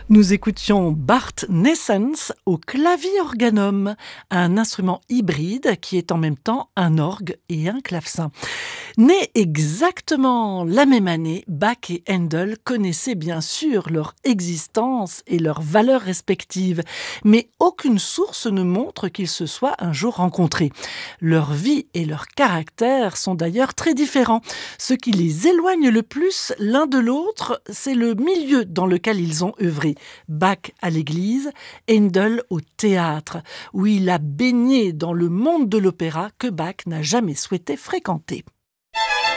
Nous écoutions Bart Nessens au clavier-organum, un instrument hybride qui est en même temps un orgue et un clavecin. Nés exactement la même année, Bach et Handel connaissaient bien sûr leur existence et leurs valeurs respectives, mais aucune source ne montre qu'ils se soient un jour rencontrés. Leur vie et leur caractère sont d'ailleurs très différents. Ce qui les éloigne le plus l'un de l'autre, c'est le milieu dans lequel ils ont œuvré. Bach à l'église, Handel au théâtre, où il a baigné dans le monde de l'opéra que Bach n'a jamais souhaité fréquenter.